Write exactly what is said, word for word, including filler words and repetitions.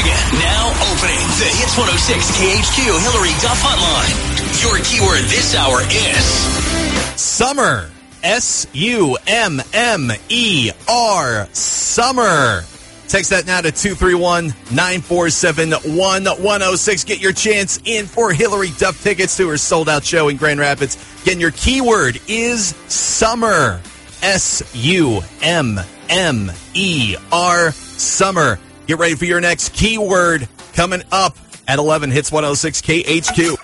Michigan. Now opening the Hits one oh six K H Q Hillary Duff Hotline. Your keyword this hour is summer. S U M M E R. Summer. Text that now to two three one, nine four seven, one one oh six. Get your chance in for Hillary Duff tickets to her sold-out show in Grand Rapids. Again, your keyword is summer. S U M M E R. Summer. Get ready for your next keyword coming up at eleven. Hits one oh six K H Q.